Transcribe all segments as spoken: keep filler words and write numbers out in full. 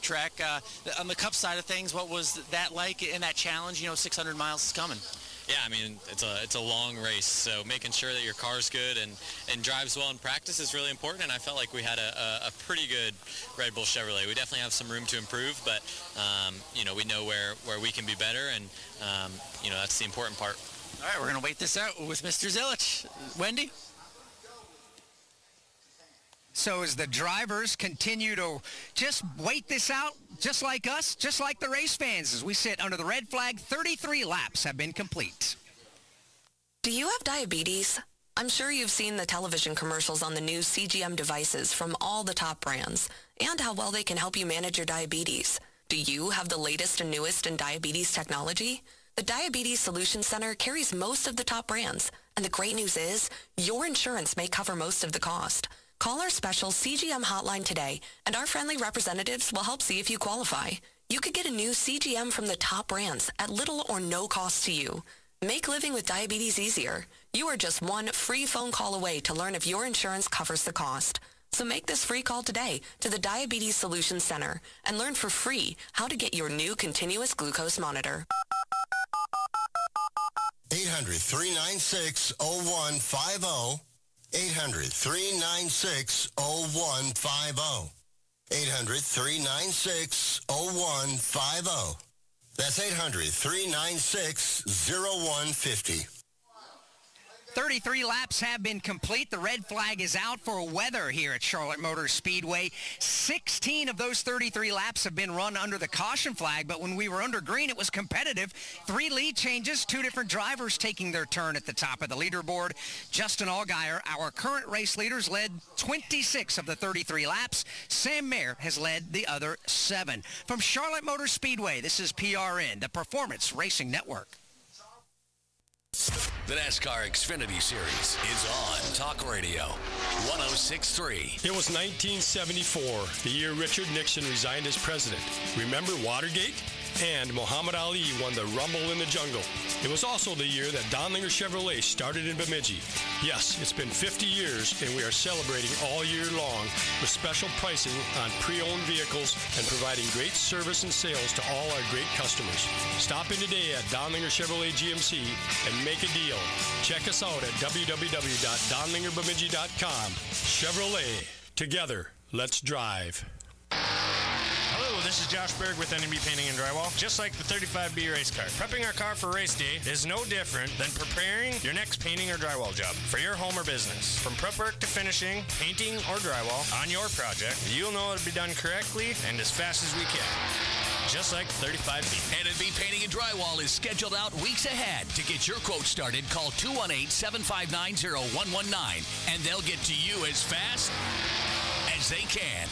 track. Uh, on the Cup side of things, what was that like in that challenge? You know, six hundred miles is coming. Yeah, I mean, it's a it's a long race, so making sure that your car's good and, and drives well in practice is really important, and I felt like we had a, a, a pretty good Red Bull Chevrolet. We definitely have some room to improve, but, um, you know, we know where, where we can be better, and, um, you know, that's the important part. All right, we're going to wait this out with Mister Zilich. Wendy? So as the drivers continue to just wait this out, just like us, just like the race fans, as we sit under the red flag, thirty-three laps have been complete. Do you have diabetes? I'm sure you've seen the television commercials on the new C G M devices from all the top brands and how well they can help you manage your diabetes. Do you have the latest and newest in diabetes technology? The Diabetes Solutions Center carries most of the top brands, and the great news is your insurance may cover most of the cost. Call our special C G M hotline today, and our friendly representatives will help see if you qualify. You could get a new C G M from the top brands at little or no cost to you. Make living with diabetes easier. You are just one free phone call away to learn if your insurance covers the cost. So make this free call today to the Diabetes Solutions Center and learn for free how to get your new continuous glucose monitor. eight hundred, three nine six, oh one five oh. eight hundred, three nine six, oh one five oh. eight hundred, three nine six, oh one five oh. That's eight hundred, three nine six, oh one five oh. thirty-three laps have been complete. The red flag is out for weather here at Charlotte Motor Speedway. sixteen of those thirty-three laps have been run under the caution flag, but when we were under green, it was competitive. Three lead changes, two different drivers taking their turn at the top of the leaderboard. Justin Allgaier, our current race leaders, led twenty-six of the thirty-three laps. Sam Mayer has led the other seven. From Charlotte Motor Speedway, this is P R N, the Performance Racing Network. The NASCAR Xfinity Series is on Talk Radio one oh six point three. It was nineteen seventy-four, the year Richard Nixon resigned as president. Remember Watergate? And Muhammad Ali won the Rumble in the Jungle. It was also the year that Donlinger Chevrolet started in Bemidji. Yes, it's been fifty years, and we are celebrating all year long with special pricing on pre-owned vehicles and providing great service and sales to all our great customers. Stop in today at Donlinger Chevrolet G M C and make a deal. Check us out at w w w dot donlinger bemidji dot com. Chevrolet. Together, let's drive. Hello, this is Josh Berg with N M B Painting and Drywall. Just like the thirty-five B race car, prepping our car for race day is no different than preparing your next painting or drywall job for your home or business. From prep work to finishing, painting or drywall on your project, you'll know it'll be done correctly and as fast as we can. Just like thirty-five B. N M B Painting and Drywall is scheduled out weeks ahead. To get your quote started, call two one eight, seven five nine, oh one one nine, and they'll get to you as fast as they can.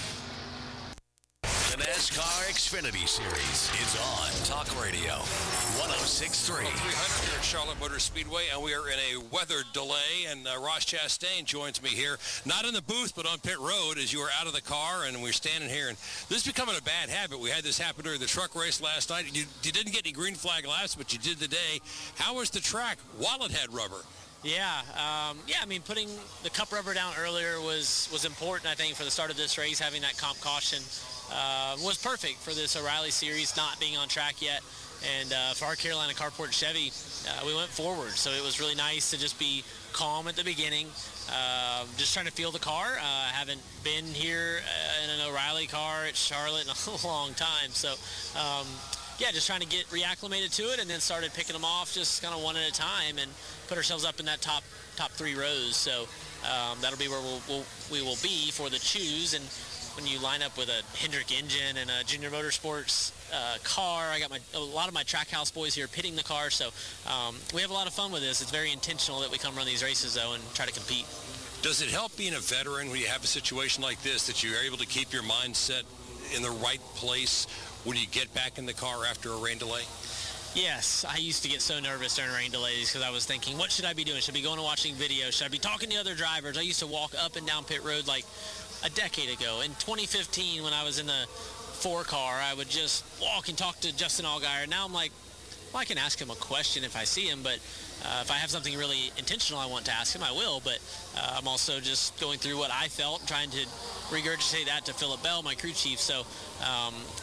The NASCAR Xfinity Series is on Talk Radio one oh six point three. three hundred here at Charlotte Motor Speedway, and we are in a weather delay, and uh, Ross Chastain joins me here, not in the booth, but on pit road as you are out of the car, and we're standing here, and this is becoming a bad habit. We had this happen during the truck race last night. You, you didn't get any green flag laps, but you did today. How was the track while it had rubber? Yeah, um, yeah. I mean, putting the cup rubber down earlier was was important. I think for the start of this race, having that comp caution uh, was perfect for this O'Reilly series not being on track yet. And uh, for our Carolina Carport Chevy, uh, we went forward. So it was really nice to just be calm at the beginning, uh, just trying to feel the car. Uh, I haven't been here in an O'Reilly car at Charlotte in a long time. So. Um, Yeah, just trying to get reacclimated to it, and then started picking them off just kind of one at a time and put ourselves up in that top top three rows. So um, that'll be where we'll, we'll, we will be for the choose. And when you line up with a Hendrick engine and a Junior Motorsports uh, car, I got my a lot of my Trackhouse boys here pitting the car. So um, we have a lot of fun with this. It's very intentional that we come run these races, though, and try to compete. Does it help being a veteran when you have a situation like this, that you're able to keep your mindset in the right place when you get back in the car after a rain delay? Yes, I used to get so nervous during rain delays because I was thinking, what should I be doing? Should I be going and watching videos? Should I be talking to other drivers? I used to walk up and down pit road like a decade ago. In twenty fifteen, when I was in the four car, I would just walk and talk to Justin Allgaier. Now I'm like, well, I can ask him a question if I see him, but uh, if I have something really intentional I want to ask him, I will. But uh, I'm also just going through what I felt, trying to regurgitate that to Philip Bell, my crew chief. So um,